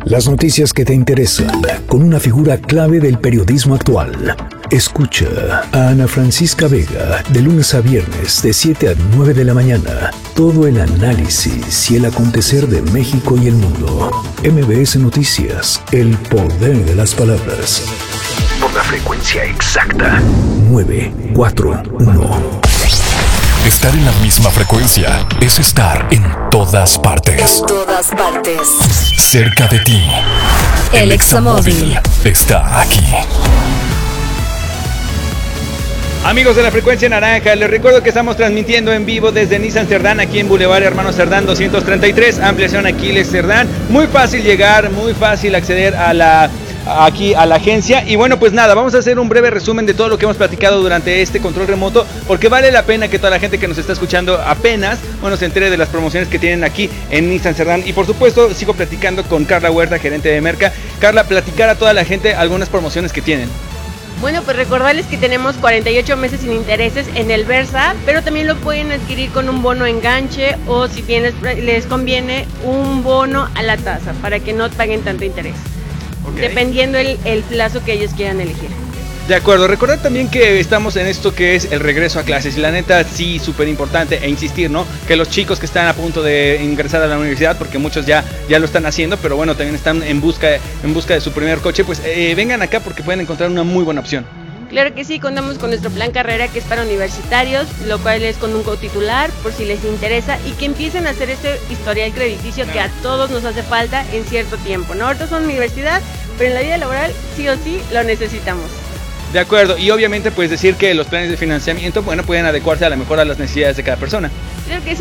Las noticias que te interesan, con una figura clave del periodismo actual. Escucha a Ana Francisca Vega, de lunes a viernes, de 7 a 9 de la mañana. Todo el análisis y el acontecer de México y el mundo. MBS Noticias, el poder de las palabras. Por la frecuencia exacta, 941. Estar en la misma frecuencia es estar en todas partes. En todas partes. Cerca de ti. El Examóvil está aquí. Amigos de la frecuencia naranja, les recuerdo que estamos transmitiendo en vivo desde Nissan Cerdán, aquí en Boulevard Hermano Cerdán 233, ampliación Aquiles Cerdán. Muy fácil llegar, muy fácil acceder aquí a la agencia. Y bueno, pues nada, vamos a hacer un breve resumen de todo lo que hemos platicado durante este control remoto, porque vale la pena que toda la gente que nos está escuchando apenas, bueno, se entere de las promociones que tienen aquí en Nissan Cerdán. Y por supuesto, sigo platicando con Carla Huerta, gerente de Merca. Carla, platicar a toda la gente algunas promociones que tienen. Bueno, pues recordarles que tenemos 48 meses sin intereses en el Versa, pero también lo pueden adquirir con un bono enganche o si bien les conviene un bono a la tasa para que no paguen tanto interés, dependiendo el plazo que ellos quieran elegir. De acuerdo, recordar también que estamos en esto que es el regreso a clases y la neta sí, súper importante e insistir, ¿no? Que los chicos que están a punto de ingresar a la universidad, porque muchos ya lo están haciendo, pero bueno, también están en busca de su primer coche, pues vengan acá porque pueden encontrar una muy buena opción. Claro que sí, contamos con nuestro plan carrera que es para universitarios, lo cual es con un cotitular por si les interesa y que empiecen a hacer ese historial crediticio que a todos nos hace falta en cierto tiempo, ¿no? Ahorita son universidad, pero en la vida laboral sí o sí lo necesitamos. De acuerdo, y obviamente pues decir que los planes de financiamiento, bueno, pueden adecuarse a lo mejor a las necesidades de cada persona. Creo que sí.